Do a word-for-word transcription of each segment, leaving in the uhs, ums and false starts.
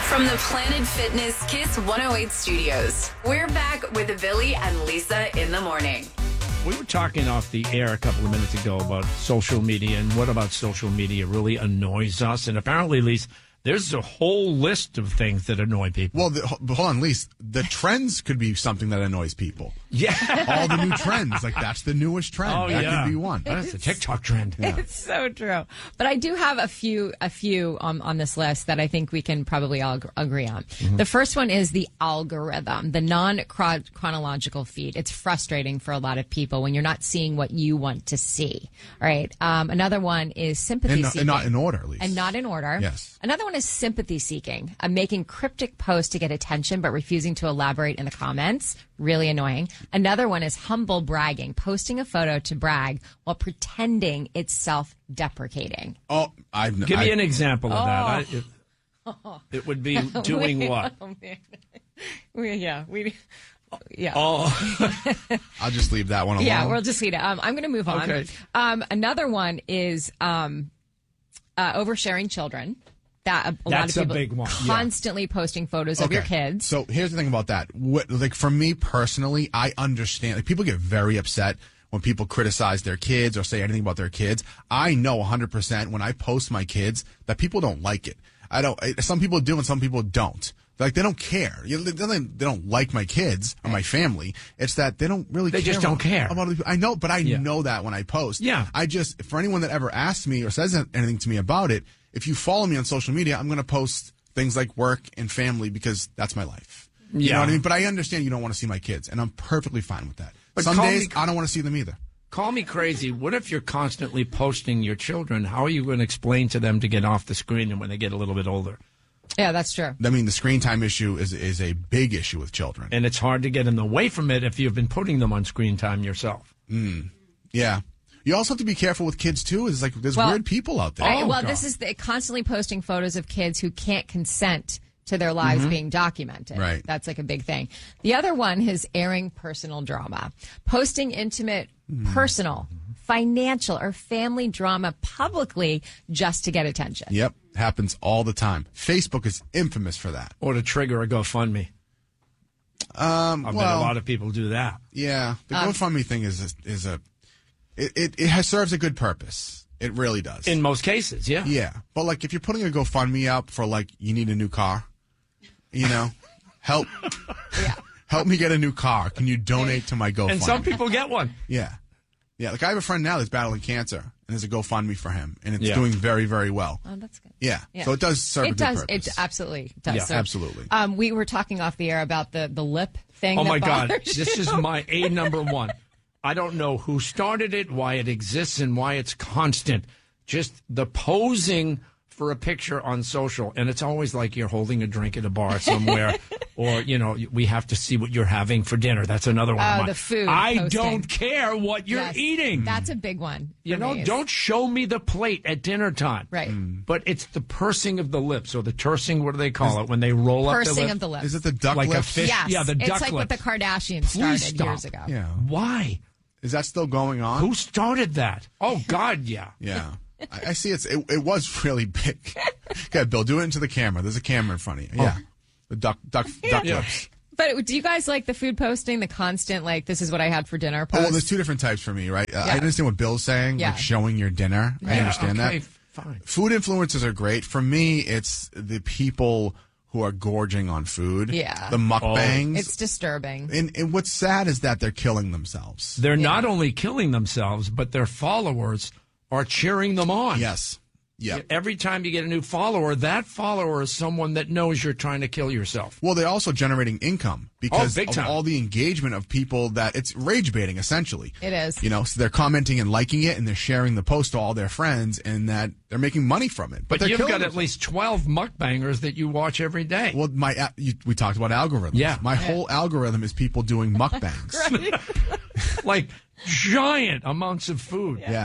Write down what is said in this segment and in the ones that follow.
From the Planet Fitness Kiss one oh eight studios, we're back with Billy and Lisa in the morning. We were talking off the air a couple of minutes ago about social media and what about social media really annoys us. And apparently, Lisa, there's a whole list of things that annoy people. Well, the, hold on, Lise. The trends could be something that annoys people. Yeah. All the new trends. Like, that's the newest trend. Oh, that yeah. could be one. That's a TikTok trend. Yeah. It's so true. But I do have a few a few um, on this list that I think we can probably all ag- agree on. Mm-hmm. The first one is the algorithm, the non-chronological feed. It's frustrating for a lot of people when you're not seeing what you want to see. All right. Um, another one is sympathy And, no- seeking. and not in order, at least. And not in order. Yes. Another one is sympathy seeking. I'm making cryptic posts to get attention, but refusing to elaborate in the comments. Really annoying. Another one is humble bragging, posting a photo to brag while pretending it's self-deprecating. Oh, I've Give I, me an example of that. I, it, Oh. it would be doing what? Oh, man. we, yeah, we, yeah. Oh, I'll just leave that one alone. Yeah, we'll just leave it. Um, I'm going to move on. Okay. Um, another one is um, uh, oversharing children. That a, a lot That's of a people big one. constantly posting photos of your kids. So here's the thing about that. What, like for me personally, I understand. Like people get very upset when people criticize their kids or say anything about their kids. I know one hundred percent when I post my kids that people don't like it. I don't. Some people do and some people don't. Like they don't care. You know, They don't, they don't like my kids or my family. It's that they don't really. They care just don't about, care. about other people. I know, but I Yeah. know that when I post. Yeah. I just for anyone that ever asks me or says anything to me about it, if you follow me on social media, I'm going to post things like work and family because that's my life. You Yeah. know what I mean? But I understand you don't want to see my kids, and I'm perfectly fine with that. But Some call days me- I don't want to see them either. call me crazy. What if you're constantly posting your children? How are you going to explain to them to get off the screen and when they get a little bit older? Yeah, that's true. I mean, the screen time issue is is a big issue with children. And it's hard to get them away from it if you've been putting them on screen time yourself. Yeah. You also have to be careful with kids too. Is like there's Well, weird people out there. Right, Oh, well, God. this is the, constantly posting photos of kids who can't consent to their lives being documented. Right. That's like a big thing. The other one is airing personal drama, posting intimate, personal, financial, or family drama publicly just to get attention. Yep, happens all the time. Facebook is infamous for that. Or to trigger a GoFundMe. Um, I bet well, a lot of people do that. yeah, the Um, GoFundMe thing is a, is a it it, it has, serves a good purpose. It really does. In most cases, yeah. yeah, but like if you're putting a GoFundMe up for like you need a new car, you know, help help me get a new car. Can you donate to my GoFundMe? And some people get one. Yeah. Yeah. Like I have a friend now that's battling cancer and there's a GoFundMe for him and it's Yeah. doing very, very well. Oh, that's good. Yeah. Yeah. So it does serve a It good does. purpose. It absolutely does. Yeah, serve. absolutely. Um, we were talking off the air about the, the lip thing. Oh, that my God. bothers This you. is my A number one. I don't know who started it, why it exists, and why it's constant. Just the posing for a picture on social. And it's always like you're holding a drink at a bar somewhere. Or, you know, we have to see what you're having for dinner. That's another one. Oh, of mine. the food I posting. don't care what you're Yes. eating. That's a big one. You for know, me. don't show me the plate at dinner time. Right. But it's the pursing of the lips, or the tersing, what do they call it, when they roll up the Pursing lip? of the lips. Is it the duck Like a lips? fish? Yes. Yeah, the it's duck like what lips. the Kardashians Please started stop. years ago. Yeah. Why? Is that still going on? Who started that? Oh, God, yeah. Yeah. I, I see it's it, it was really big. Okay, Bill, do it into the camera. There's a camera in front of you. Yeah. The duck duck duck Yeah. lips. But do you guys like the food posting, the constant, like, this is what I had for dinner Oh, post? well, there's two different types for me, right? Uh, Yeah. I understand what Bill's saying, Yeah. like showing your dinner. I Yeah, understand okay, that. fine. Food influencers are great. For me, it's the people who are gorging on food. Yeah. The mukbangs. It's disturbing. and, and what's sad is that they're killing themselves. They're not only killing themselves, but their followers are cheering them on. Yes. Yeah. Every time you get a new follower, that follower is someone that knows you're trying to kill yourself. Well, they're also generating income because Oh, big of time. all the engagement of people that it's rage baiting, essentially. It is. You know, so they're commenting and liking it, and they're sharing the post to all their friends, and that they're making money from it. But they're you've killing got at themselves. least twelve mukbangers that you watch every day. Well, my a- you, we talked about algorithms. Yeah. My whole algorithm is people doing mukbangs. Like giant amounts of food. Yeah.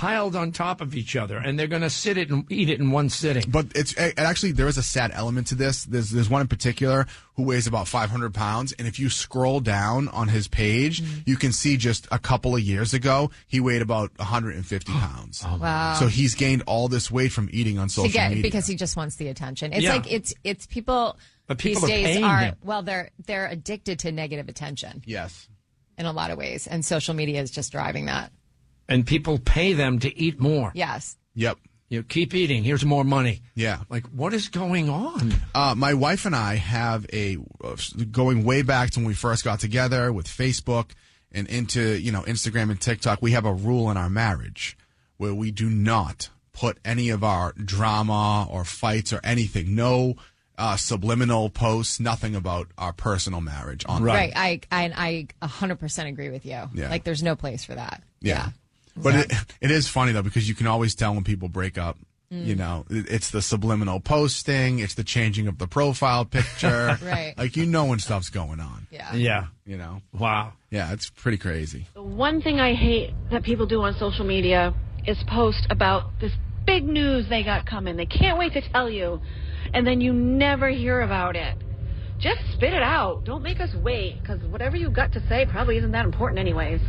piled on top of each other, and they're going to sit it and eat it in one sitting. But it's it, actually, there is a sad element to this. There's there's one in particular who weighs about five hundred pounds, and if you scroll down on his page, mm-hmm. you can see just a couple of years ago he weighed about one hundred fifty pounds. Oh, wow! So he's gained all this weight from eating on social get, media because he just wants the attention. It's Yeah. like it's it's people. But people these are days paying are him. well, they're they're addicted to negative attention Yes. in a lot of ways, and social media is just driving that. And people pay them to eat more. Yes. Yep. You know, keep eating. Here's more money. Yeah. Like, what is going on? Uh, my wife and I have a uh, going way back to when we first got together with Facebook and into you know Instagram and TikTok. We have a rule in our marriage where we do not put any of our drama or fights or anything, no uh, subliminal posts, nothing about our personal marriage on Right. Right. I I I one hundred percent agree with you. Yeah. Like, there's no place for that. Yeah. But it, it is funny, though, because you can always tell when people break up. Mm. You know, it, it's the subliminal posting, it's the changing of the profile picture. Right. Like, you know when stuff's going on. Yeah. Yeah. You know? Wow. Yeah, it's pretty crazy. The one thing I hate that people do on social media is post about this big news they got coming. They can't wait to tell you, and then you never hear about it. Just spit it out. Don't make us wait, because whatever you've got to say probably isn't that important anyways.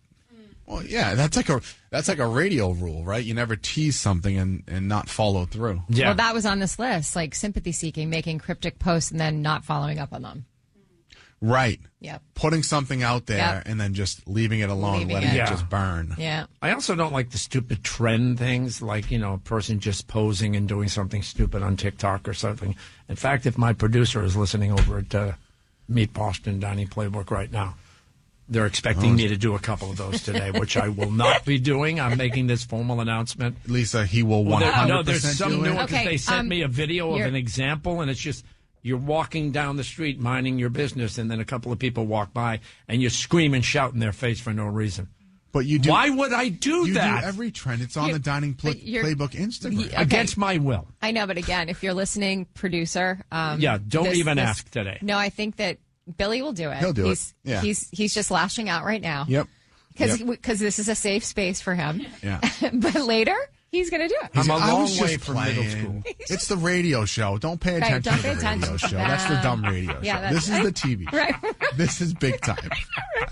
Well, yeah, that's like a that's like a radio rule, right? You never tease something and, and not follow through. Yeah. Well, that was on this list, like sympathy seeking, making cryptic posts, and then not following up on them. Right. Yep. Putting something out there Yep. and then just leaving it alone, Leaving letting it. it, Yeah. just burn. Yeah. I also don't like the stupid trend things, like, you know, a person just posing and doing something stupid on TikTok or something. In fact, if my producer is listening over at uh, Meet Boston Dining Playbook right now, they're expecting me to do a couple of those today, which I will not be doing. I'm making this formal announcement. Lisa, he will Well, one there, hundred no, there's percent some do new it. one because Okay, they sent um, me a video of you're- an example, and it's just you're walking down the street minding your business, and then a couple of people walk by, and you scream and shout in their face for no reason. But you do. Why would I do you that? do every trend. It's on You- the Dining Pla- but you're- Playbook Instagram. Okay. Against my will. I know, but again, if you're listening, producer, um, Yeah, don't this- even this- ask today. No, I think that Billy will do it. He'll do it. he's, Yeah. He's he's just lashing out right now. Yep. Because Yep. this is a safe space for him. Yeah. But later, he's going to do it. I'm a I long was way just from middle playing. school. It's the radio show. Don't pay Right, attention don't to pay the radio attention. show. That's the dumb radio Yeah, show. that's This is the T V show. Right. This is big time.